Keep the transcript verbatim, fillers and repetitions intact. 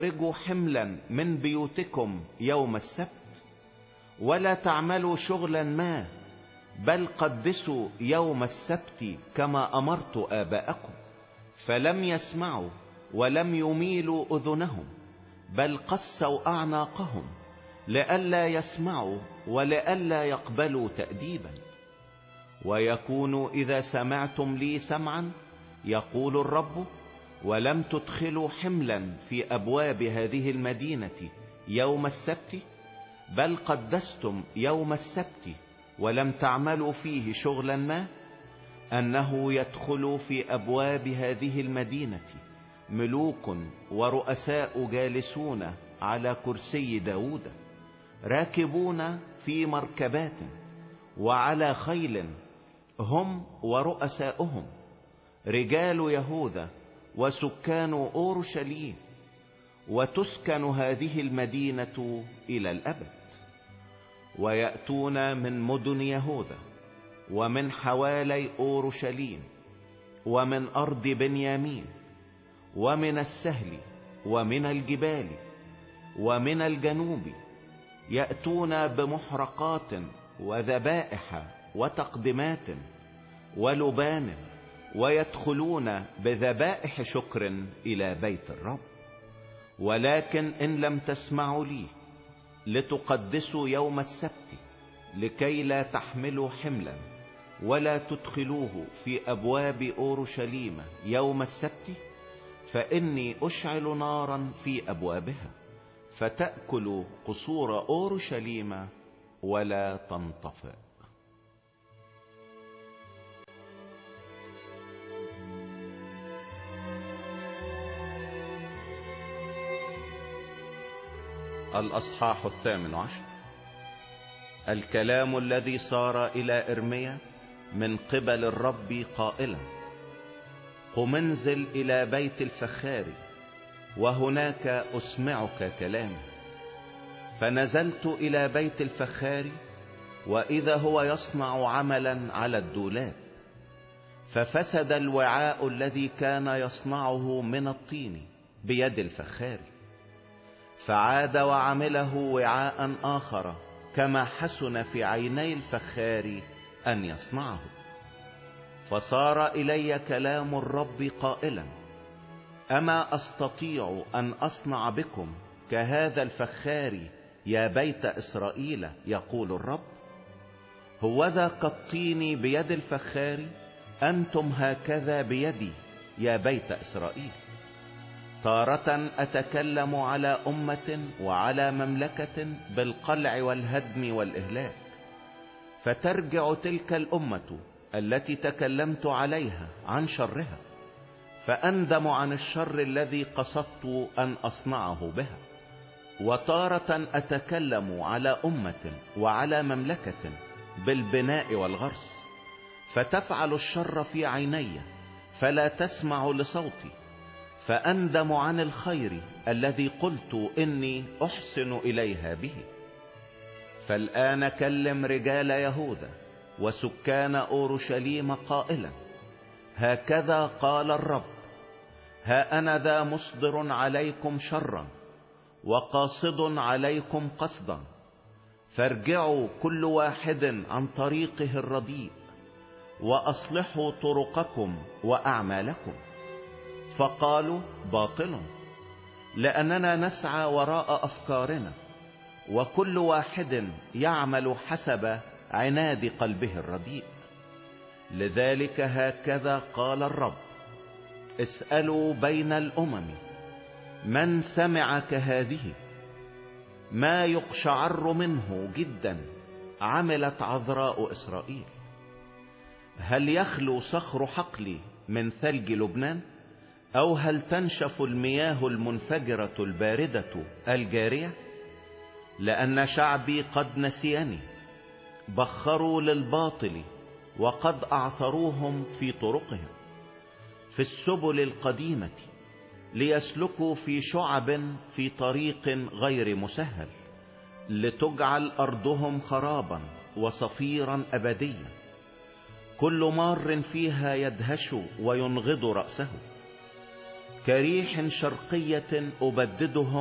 اخرجوا حملا من بيوتكم يوم السبت، ولا تعملوا شغلا ما، بل قدسوا يوم السبت كما امرت اباءكم. فلم يسمعوا ولم يميلوا اذنهم، بل قسوا اعناقهم، لئلا يسمعوا ولئلا يقبلوا تأديبا. ويكون اذا سمعتم لي سمعا، يقول الرب، ولم تدخلوا حملا في ابواب هذه المدينة يوم السبت، بل قدستم يوم السبت ولم تعملوا فيه شغلا ما، انه يدخل في ابواب هذه المدينة ملوك ورؤساء جالسون على كرسي داود، راكبون في مركبات وعلى خيل، هم ورؤساؤهم رجال يهوذا وسكان اورشليم. وتسكن هذه المدينة الى الابد. ويأتون من مدن يهوذا ومن حوالي اورشليم ومن ارض بنيامين ومن السهل ومن الجبال ومن الجنوب، يأتون بمحرقات وذبائح وتقدمات ولبان، ويدخلون بذبائح شكر الى بيت الرب. ولكن ان لم تسمعوا لي لتقدسوا يوم السبت، لكي لا تحملوا حملا ولا تدخلوه في ابواب اورشليم يوم السبت، فاني اشعل نارا في ابوابها، فتأكل قصور اورشليم ولا تنطفئ. الاصحاح الثامن عشر. الكلام الذي صار الى ارميا من قبل الرب قائلا: قم انزل الى بيت الفخار، وهناك اسمعك كلامي. فنزلت الى بيت الفخار، واذا هو يصنع عملا على الدولاب، ففسد الوعاء الذي كان يصنعه من الطين بيد الفخار، فعاد وعمله وعاء اخر كما حسن في عيني الفخار ان يصنعه. فصار الي كلام الرب قائلا: اما استطيع ان اصنع بكم كهذا الفخار يا بيت اسرائيل، يقول الرب؟ هوذا كالطين بيد الفخار، انتم هكذا بيدي يا بيت اسرائيل. تارة اتكلم على امة وعلى مملكة بالقلع والهدم والاهلاك، فترجع تلك الامة التي تكلمت عليها عن شرها، فاندم عن الشر الذي قصدت ان اصنعه بها. وتارة اتكلم على امة وعلى مملكة بالبناء والغرس، فتفعل الشر في عيني فلا تسمع لصوتي، فاندم عن الخير الذي قلت اني احسن اليها به. فالان كلم رجال يهوذا وسكان اورشليم قائلا: هكذا قال الرب: ها انا ذا مصدر عليكم شرا وقاصد عليكم قصدا، فارجعوا كل واحد عن طريقه الرديء، واصلحوا طرقكم واعمالكم. فقالوا: باطل، لاننا نسعى وراء افكارنا، وكل واحد يعمل حسب عناد قلبه الرديء. لذلك هكذا قال الرب: اسألوا بين الامم من سمع كهذه، ما يقشعر منه جدا عملت عذراء اسرائيل. هل يخلو صخر حقلي من ثلج لبنان؟ او هل تنشف المياه المنفجرة الباردة الجارية؟ لان شعبي قد نسيني، بخروا للباطل وقد اعثروهم في طرقهم، في السبل القديمة، ليسلكوا في شعب في طريق غير مسهل، لتجعل ارضهم خرابا وصفيرا ابديا، كل مار فيها يدهش وينغض رأسه. كريح شرقية أبددهم